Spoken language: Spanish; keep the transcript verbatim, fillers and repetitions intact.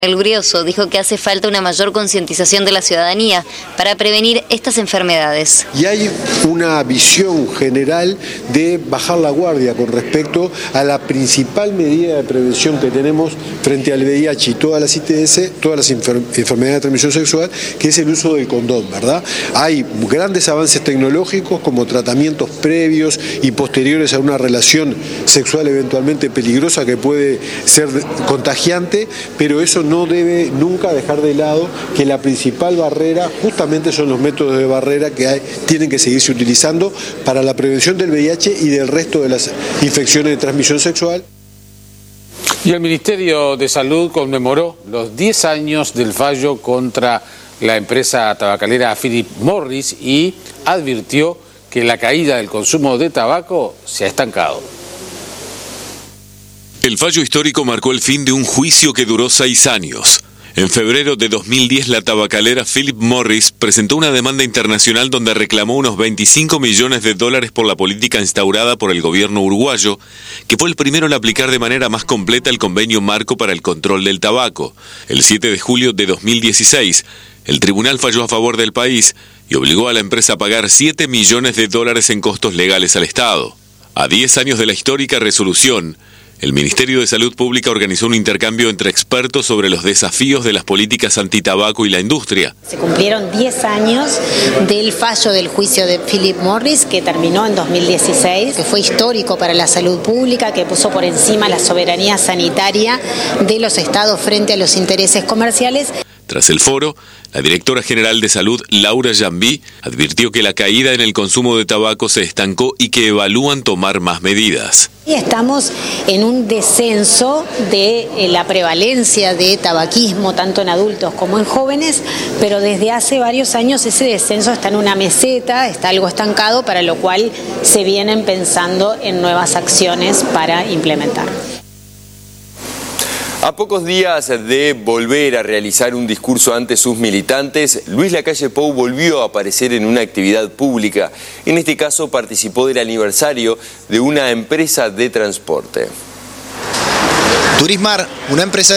El Brioso dijo que hace falta una mayor concientización de la ciudadanía para prevenir estas enfermedades. Y hay una visión general de bajar la guardia con respecto a la principal medida de prevención que tenemos frente al V I H y todas las I T S, todas las enfermedades de transmisión sexual, que es el uso del condón, ¿verdad? Hay grandes avances tecnológicos como tratamientos previos y posteriores a una relación sexual eventualmente peligrosa que puede ser contagiante, pero eso no no debe nunca dejar de lado que la principal barrera justamente son los métodos de barrera que hay, tienen que seguirse utilizando para la prevención del V I H y del resto de las infecciones de transmisión sexual. Y el Ministerio de Salud conmemoró los diez años del fallo contra la empresa tabacalera Philip Morris y advirtió que la caída del consumo de tabaco se ha estancado. El fallo histórico marcó el fin de un juicio que duró seis años. En febrero de dos mil diez, la tabacalera Philip Morris presentó una demanda internacional donde reclamó unos veinticinco millones de dólares por la política instaurada por el gobierno uruguayo, que fue el primero en aplicar de manera más completa el convenio marco para el control del tabaco. El siete de julio de dos mil dieciséis, el tribunal falló a favor del país y obligó a la empresa a pagar siete millones de dólares en costos legales al Estado. A diez años de la histórica resolución, el Ministerio de Salud Pública organizó un intercambio entre expertos sobre los desafíos de las políticas antitabaco y la industria. Se cumplieron diez años del fallo del juicio de Philip Morris, que terminó en dos mil dieciséis, que fue histórico para la salud pública, que puso por encima la soberanía sanitaria de los estados frente a los intereses comerciales. Tras el foro, la directora general de Salud, Laura Jambí, advirtió que la caída en el consumo de tabaco se estancó y que evalúan tomar más medidas. Y estamos en un descenso de la prevalencia de tabaquismo, tanto en adultos como en jóvenes, pero desde hace varios años ese descenso está en una meseta, está algo estancado, para lo cual se vienen pensando en nuevas acciones para implementar. A pocos días de volver a realizar un discurso ante sus militantes, Luis Lacalle Pou volvió a aparecer en una actividad pública. En este caso participó del aniversario de una empresa de transporte. Turismar, una empresa